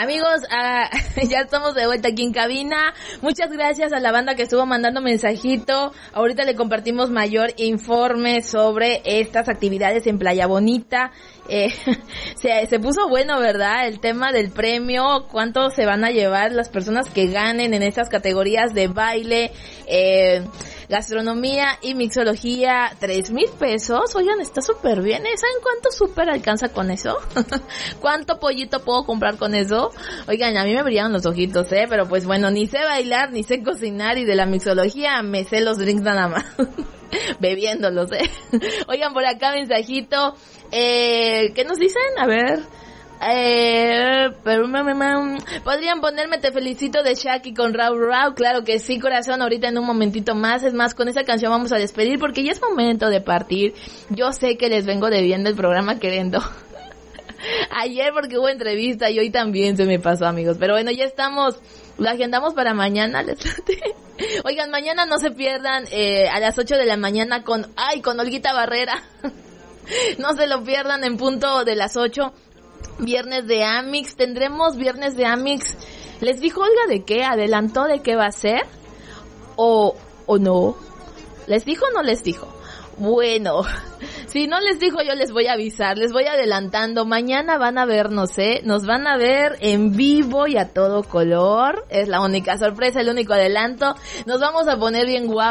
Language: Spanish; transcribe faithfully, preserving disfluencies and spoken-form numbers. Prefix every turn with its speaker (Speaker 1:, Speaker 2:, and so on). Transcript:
Speaker 1: Amigos, uh, ya estamos de vuelta aquí en cabina. Muchas gracias a la banda que estuvo mandando mensajito. Ahorita le compartimos mayor informe sobre estas actividades en Playa Bonita. Eh, se, se puso bueno, ¿verdad? El tema del premio, cuánto se van a llevar las personas que ganen en estas categorías de baile, eh, gastronomía y mixología. Tres mil pesos, oigan, está súper bien. ¿Saben cuánto súper alcanza con eso? ¿Cuánto pollito puedo comprar con eso? Oigan, a mí me brillaron los ojitos, ¿eh? Pero pues bueno, ni sé bailar, ni sé cocinar, y de la mixología me sé los drinks nada más. Bebiéndolos, ¿eh? Oigan, por acá mensajito. Eh, ¿qué nos dicen? A ver... Eh, pero podrían ponerme Te Felicito de Shaki con Rau Rau. Claro que sí, corazón, ahorita en un momentito más. Es más, con esa canción vamos a despedir porque ya es momento de partir. Yo sé que les vengo debiendo el programa queriendo ayer porque hubo entrevista y hoy también se me pasó, amigos, pero bueno, ya estamos, lo agendamos para mañana. Les oigan, mañana no se pierdan eh, a las ocho de la mañana con, ay, con Olguita Barrera. No se lo pierdan, en punto de las ocho. Viernes de Amix, tendremos Viernes de Amix. ¿Les dijo Olga de qué? ¿Adelantó de qué va a ser? ¿O, o no? ¿Les dijo o no les dijo? Bueno, si no les dijo, yo les voy a avisar, les voy adelantando. Mañana van a vernos, ¿eh? Nos van a ver en vivo y a todo color. Es la única sorpresa, el único adelanto. Nos vamos a poner bien guapos.